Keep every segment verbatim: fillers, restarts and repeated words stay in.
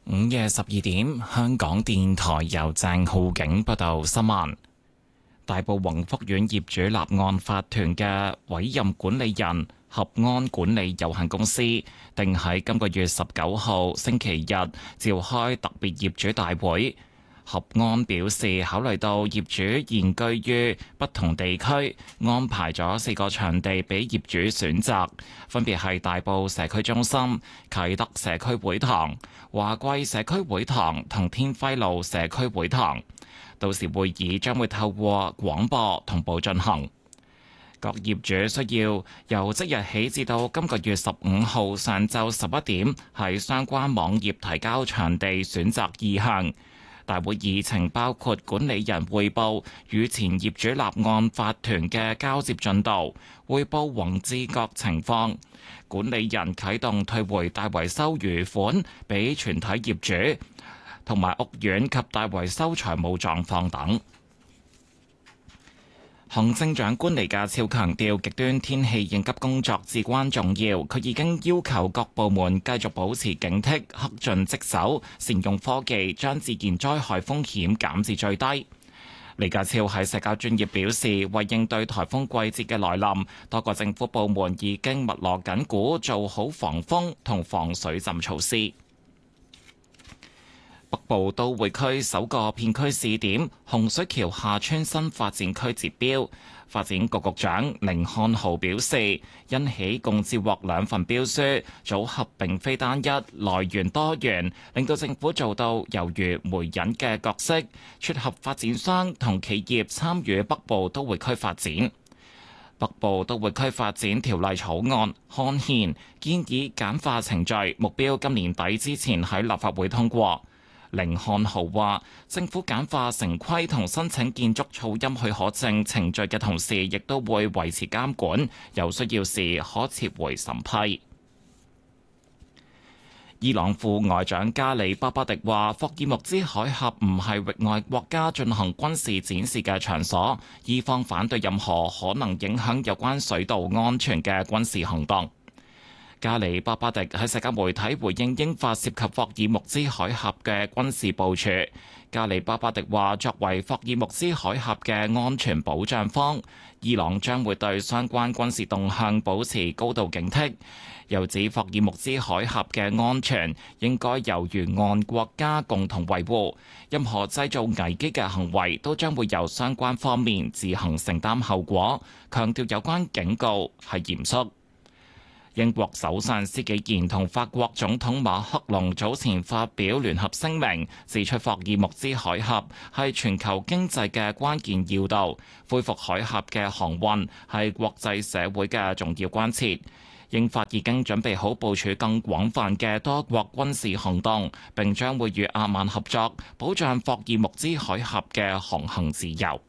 午夜十二點，香港電台由鄭浩景報道新聞。大埔宏福苑業主立案法團嘅委任管理人合安管理有限公司，定喺今個月十九號星期日召開特別業主大會。合安表示，考慮到業主現居於不同地區，安排咗四個場地俾業主選擇，分別係大埔社區中心、啟德社區會堂、華貴社區會堂同天輝路社區會堂。到時會議將會透過廣播同步進行。各業主需要由即日起至到今個月十五號上晝十一點喺相關網頁提交場地選擇意向。大會議程包括管理人匯報與前業主立案法團嘅交接進度，匯報宏志各情況，管理人啟動退回大維修餘款俾全體業主，同埋屋苑及大維修財務狀況等。行政長官李家超強調，極端天氣應急工作至關重要。佢已經要求各部門繼續保持警惕，恪盡職守，善用科技，將自然災害風險減至最低。李家超喺社交專頁表示，為應對颱風季節嘅來臨，多個政府部門已經密鑼緊鼓做好防風同防水浸措施。北部都會區首個片區試點洪水橋廈村新發展區截標，發展局局長甯漢豪表示，因起共接獲兩份標書，組合並非單一，來源多元，令到政府做到猶如媒人嘅角色，撮合發展商同企業參與北部都會區發展。北部都會區發展條例草案刊憲，建議簡化程序，目標今年底之前喺立法會通過。甯漢豪話：政府簡化城規同申請建築噪音許可證程序嘅同時，亦都會維持監管，有需要時可撤回審批。伊朗副外長加里巴巴迪話：霍爾木茲海峽唔係域外國家進行軍事展示嘅場所，伊方反對任何可能影響有關水道安全嘅軍事行動。加里巴巴迪喺社交媒體回應英法涉及霍爾木茲海峽嘅軍事部署。加里巴巴迪話：作為霍爾木茲海峽嘅安全保障方，伊朗將會對相關軍事動向保持高度警惕。又指霍爾木茲海峽嘅安全應該由沿岸國家共同維護，任何製造危機嘅行為都將會由相關方面自行承擔後果。強調有關警告係嚴肅。英國首相施紀賢同法國總統馬克龍早前發表聯合聲明，指出霍爾木茲海峽係全球經濟嘅關鍵要道，恢復海峽嘅航運係國際社會嘅重要關切。英法已經準備好部署更廣泛嘅多國軍事行動，並將會與阿曼合作，保障霍爾木茲海峽嘅航行自由。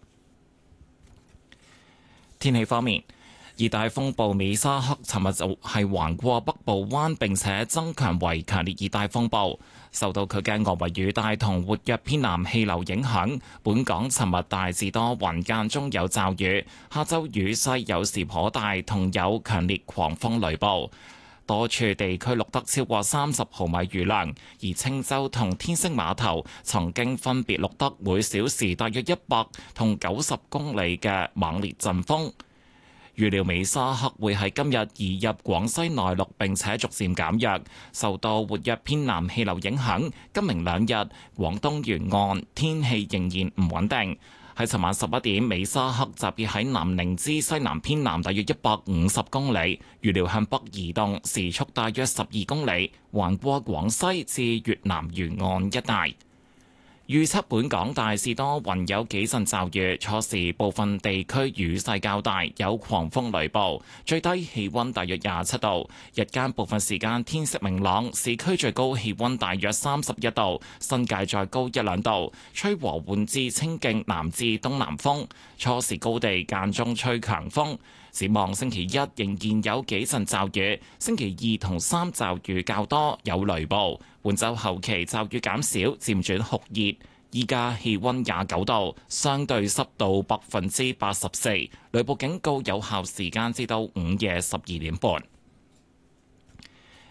天氣方面，熱帶風暴美沙克尋日就係橫過北部灣，並且增強為強烈熱帶風暴。受到佢嘅外圍雨帶同活躍偏南氣流影響，本港尋日大致多雲，間中有驟雨。下晝雨勢有時頗大，同有強烈狂風雷暴。多處地區錄得超過三十毫米雨量，而青洲同天星碼頭曾經分別錄得每小時大約一百同九十公里嘅猛烈陣風。預料美沙克會喺今日移入廣西內陸，並且逐漸減弱。受到活躍偏南氣流影響，今明兩日廣東沿岸天氣仍然唔穩定。喺尋晚十一點，美沙克集結喺南寧之西南偏南大約一百五十公里，預料向北移動，時速大約十二公里，橫過廣西至越南沿岸一帶。預測本港大致多雲，有幾陣驟雨，初時部分地區雨勢較大，有狂風雷暴，最低氣溫大約廿七度，日間部分時間天色明朗，市區最高氣溫大約三十一度，新界再高一兩度，吹和緩至清勁南至東南風，初時高地間中吹強風。展望星期一仍然有幾陣驟雨，星期二同三驟雨較多，有雷暴。本週後期驟雨減少，漸轉酷熱。依家氣溫廿九度，相對濕度百分之八十四，雷暴警告有效時間至到午夜十二點半。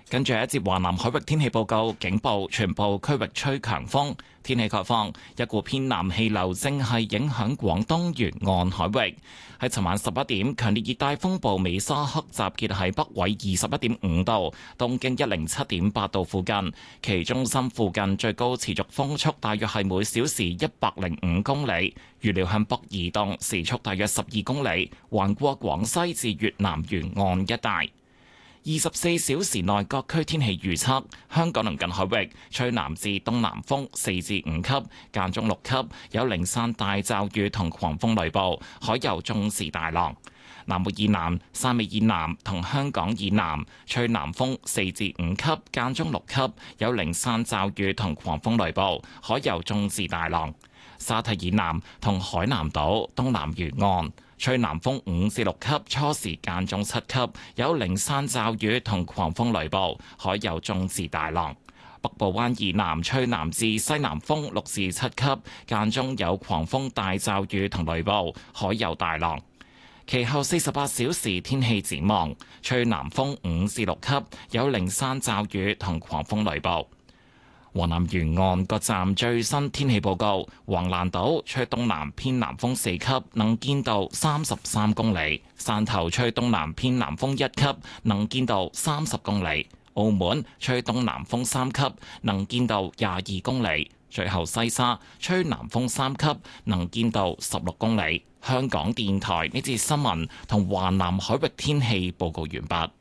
跟住一節華南海域天氣報告，警報全部區域吹強風。天氣概況，一股偏南氣流正係影響廣東沿岸海域。喺尋晚十一點，強烈熱帶風暴美沙克集結喺北緯二十一點五度、東經一零七點八度附近，其中心附近最高持續風速大約係每小時一百零五公里，預料向北移動，時速大約十二公里，橫過廣西至越南沿岸一帶。二十四小時內各區天氣預測：香港鄰近海域吹南至東南風四至五級，間中六級，有零散大驟雨同狂風雷暴，海有中至大浪。南澳以南、汕尾以南同香港以南吹南風四至五級，間中六級，有零散驟雨同狂風雷暴，海有中至大浪。沙堤以南同海南島東南沿岸吹南風五至六級，初時間中七級，有零散驟雨同狂風雷暴，海有中至大浪。北部灣以南吹南至西南風六至七級，間中有狂風大驟雨同雷暴，海有大浪。其後四十八小時天氣展望，吹南風五至六級，有零散驟雨同狂風雷暴。華南沿岸各站最新天氣報告：橫瀾島吹東南偏南風四級，能見度三十三公里；汕頭吹東南偏南風一級，能見度三十公里；澳門吹東南風三級，能見度廿二公里；最後西沙吹南風三級，能見度十六公里。香港電台呢節新聞同華南海域天氣報告完畢。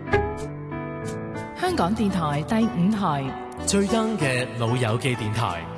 香港電台第五台最 young 嘅老友記電台，